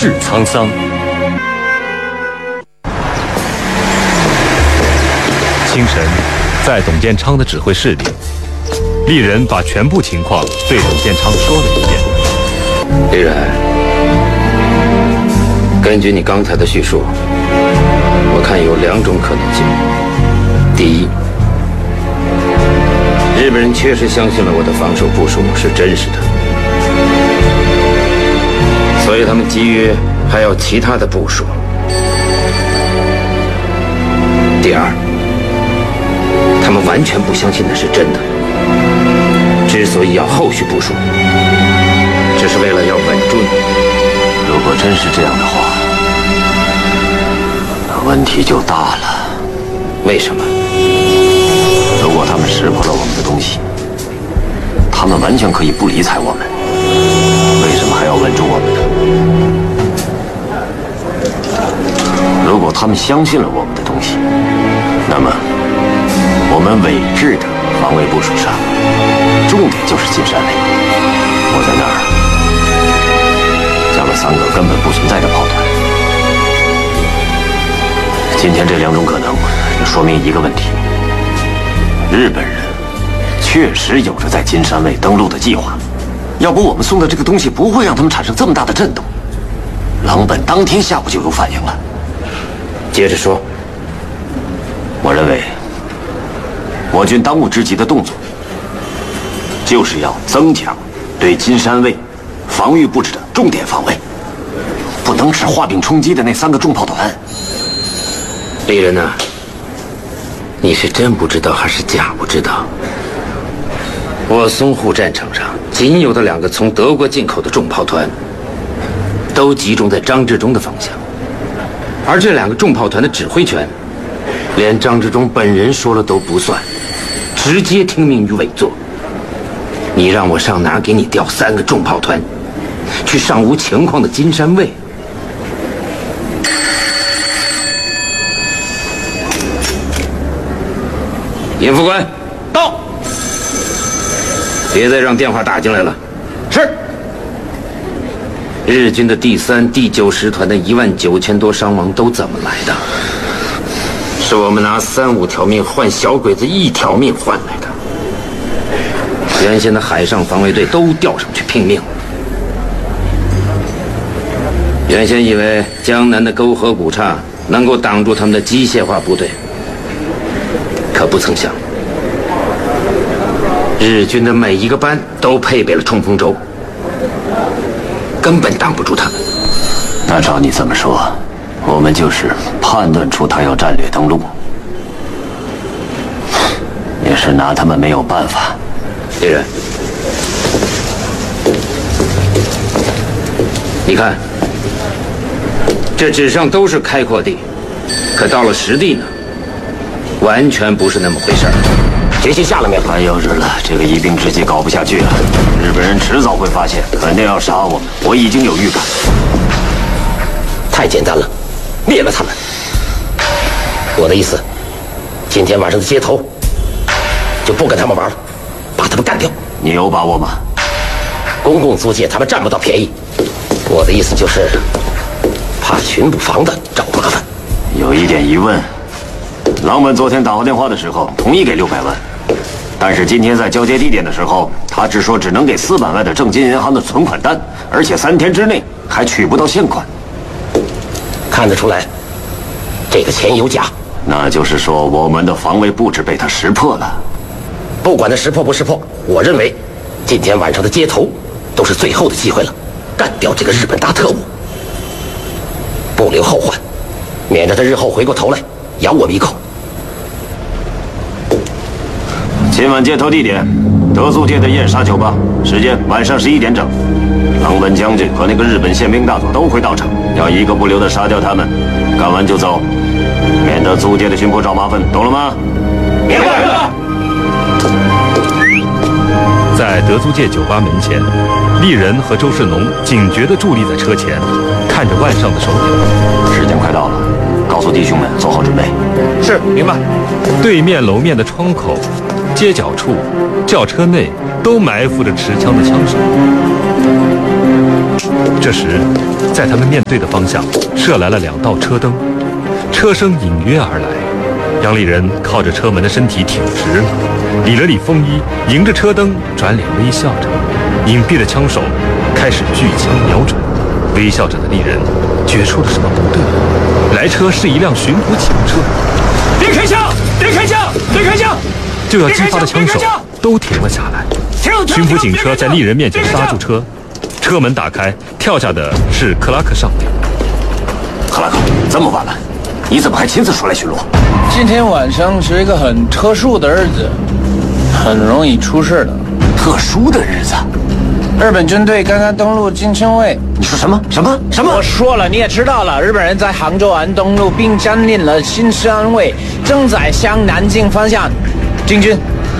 世沧桑。清晨，在董建昌的指挥室里，丽人把全部情况对董建昌说了一遍。 丽人，根据你刚才的叙述，我看有2种可能性。第一，日本人确实相信了我的防守部署是真实的，所以他们急于还要其他的部署。第二，他们完全不相信那是真的，之所以要后续部署，只是为了要稳住你。 如果真是这样的话，那问题就大了。 为什么？ 如果他们识破了我们的东西，他们完全可以不理睬我们，为什么还要稳住我们呢？如果他们相信了我们的东西，那么我们伪制的防卫部署上，重点就是金山卫。我在那儿加了3个根本不存在的炮团。今天这2种可能，就说明一个问题：日本人确实有着在金山卫登陆的计划。要不我们送的这个东西不会让他们产生这么大的震动。郎本当天下午就有反应了。 接着说。 我认为我军当务之急的动作，就是要增强对金山卫防御布置的重点防卫，不能只画饼充饥的那3个重炮团。 丽人呐，你是真不知道还是假不知道？我淞沪战场上仅有的2个从德国进口的重炮团，都集中在张治中的方向，而这2个重炮团的指挥权，连张治中本人说了都不算，直接听命于委座。你让我上哪儿给你调3个重炮团，去上无情况的金山卫？严副官，到！别再让电话打进来了。是。日军的第3、第9师团的19000多伤亡都怎么来的？是我们拿3、5条命换小鬼子1条命换来的。原先的海上防卫队都调上去拼命。原先以为江南的沟河谷岔能够挡住他们的机械化部队，可不曾想，日军的每一个班都配备了冲锋舟，根本挡不住他们。 那照你这么说，我们就是判断出他要战略登陆，也是拿他们没有办法。 敌人，你看，这纸上都是开阔地，可到了实地呢，完全不是那么回事儿。决心下了没有？ 太幼稚了，这个一兵之计搞不下去了。日本人迟早会发现，肯定要杀我们，我已经有预感。 太简单了，灭了他们。我的意思，今天晚上的街头就不跟他们玩了，把他们干掉。 你有把握吗？ 公共租界他们占不到便宜。我的意思就是，怕巡捕房的找麻烦。 有一点疑问，郎本昨天打过电话的时候同意给600万，但是今天在交接地点的时候，他只说只能给400万的正金银行的存款单，而且3天之内还取不到现款。 看得出来，这个钱有假。 那就是说，我们的防卫布置被他识破了。 不管他识破不识破，我认为今天晚上的街头都是最后的机会了，干掉这个日本大特务，不留后患，免得他日后回过头来咬我们一口。 今晚街头地点，德租界的燕莎酒吧，时间晚上11点整。郎本将军和那个日本宪兵大佐都会到场，要一个不留的杀掉他们，干完就走，免得租界的巡捕找麻烦，懂了吗？ 明白。 在德租界酒吧门前，丽人和周世农警觉地伫立在车前，看着腕上的手表。 时间快到了，告诉弟兄们做好准备。 是，明白。对面楼面的窗口、街角处、轿车内都埋伏着持枪的枪手。 这时，在他们面对的方向射来了2道车灯，车声隐约而来。杨丽人靠着车门的身体挺直了，理了理风衣，迎着车灯转脸微笑着。隐蔽的枪手开始举枪瞄准。微笑着的丽人觉出了什么不对，来车是一辆巡捕警车。 别开枪！别开枪！别开枪！ 就要击发的枪手都停了下来。巡捕警车在丽人面前刹住车，车门打开，跳下的是克拉克上尉。 克拉克，这么晚了，你怎么还亲自出来巡逻？ 今天晚上是一个很特殊的日子，很容易出事的。 特殊的日子？ 日本军队刚刚登陆金川卫。 你说什么？ 我说了，你也知道了，日本人在杭州湾登陆并占领了金川卫，正在向南京方向进军。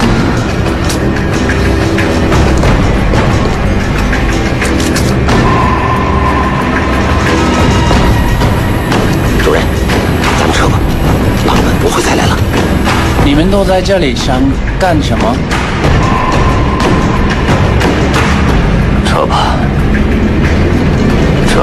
主任，咱们撤吧，他们不会再来了。 你们都在这里想干什么？ 撤吧，撤！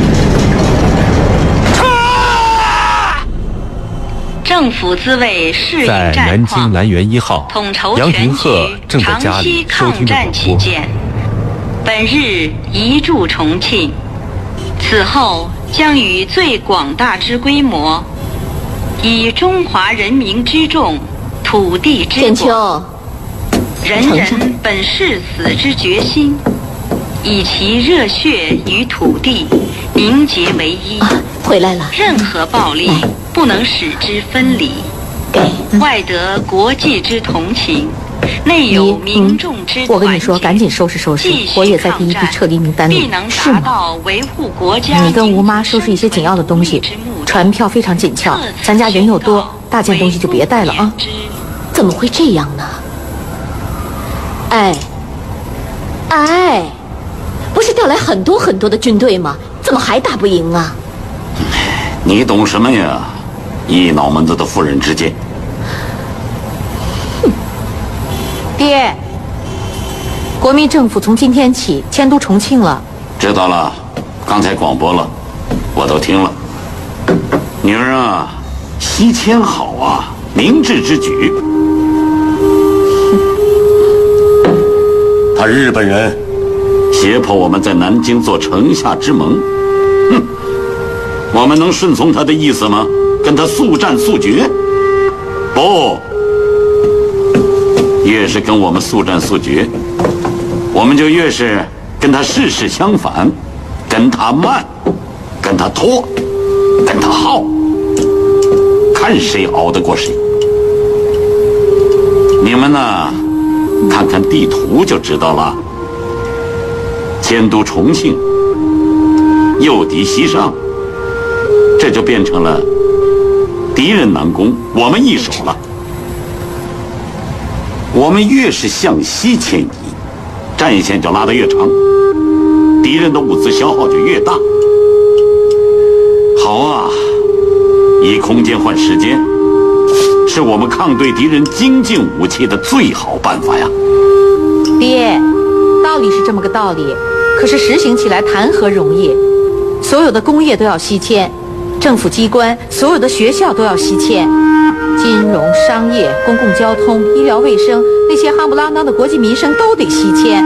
政府自卫适应在战况， 南京兰园1号， 统筹杨廷全局鹤正在家长期里收听着抗战广播。 期间，本日移驻重庆，此后将以最广大之规模，以中华人民之众、土地之简广、 秋， 人人本誓死之决心，以其热血与土地凝结为一。 回来了。 任何暴力不能使之分离。外得国际之同情，内有民众之团结。 我跟你说，赶紧收拾收拾，我也在第一批撤离名单里。 必能是吗？ 达到维护国家。 你跟吴妈收拾一些紧要的东西，船票非常紧俏，咱家人又多，大件东西就别带了啊。怎么会这样呢？哎，不是调来很多很多的军队吗？怎么还打不赢啊？ 你懂什么呀？一脑门子的妇人之见。 爹，国民政府从今天起迁都重庆了。 知道了，刚才广播了，我都听了。女儿啊，西迁好啊，明智之举。他日本人胁迫我们在南京做城下之盟，我们能顺从他的意思吗？跟他速战速决？不，越是跟我们速战速决，我们就越是跟他事事相反，跟他慢，跟他拖，跟他耗，看谁熬得过谁。你们呢，看看地图就知道了。迁都重庆，诱敌西上，这就变成了敌人南攻，我们易手了。我们越是向西迁移，战线就拉得越长，敌人的物资消耗就越大。好啊，以空间换时间，是我们抗对敌人精进武器的最好办法呀。 爹，道理是这么个道理，可是实行起来谈何容易？所有的工业都要西迁，政府机关、所有的学校都要西迁，金融、商业、公共交通、医疗卫生，那些夯不啷当的国计民生都得西迁。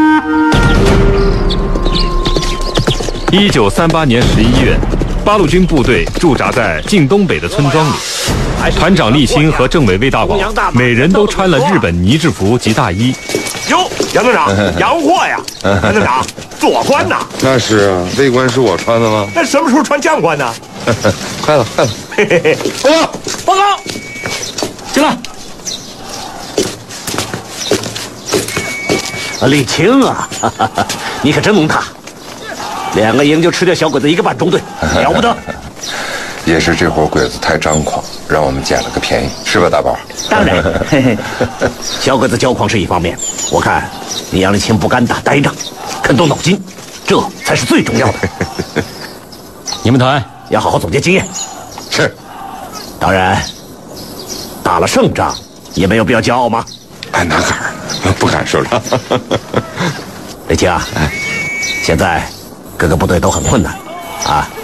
1938年11月，八路军部队驻扎在晋东北的村庄里。团长立新和政委魏大宝每人都穿了日本呢制服及大衣。 哟，杨队长，洋货呀！杨队长，左官呐？ 那是啊，尉官是我穿的吗？ 那什么时候穿将官呢？ 快了，快了！ 嘿嘿嘿，报告， 进来。 李青啊，你可真能打，2个营就吃掉小鬼子1个半中队，了不得。 也是这伙鬼子太张狂，让我们捡了个便宜，是吧，大宝？ 当然，小鬼子骄狂是一方面，我看你杨立青不敢打呆仗，肯动脑筋，这才是最重要的。你们团要好好总结经验。 是。 当然，打了胜仗也没有必要骄傲吗？ 哎，哪敢，不敢说了。 李青啊，现在各个部队都很困难，啊。